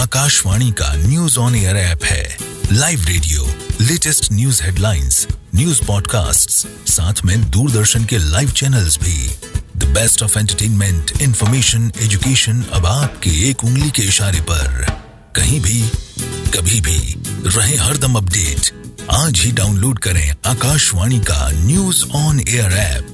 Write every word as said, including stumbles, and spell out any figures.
आकाशवाणी का news on air app है। Live radio, latest news headlines, news podcasts, साथ में दूरदर्शन के लाइव चैनल्स भी। The best of entertainment, information, education अब आपके एक उंगली के इशारे पर। कहीं भी, कभी भी, रहे हरदम अपडेट। आज ही डाउनलोड करें आकाशवाणी का न्यूज ऑन एयर ऐप।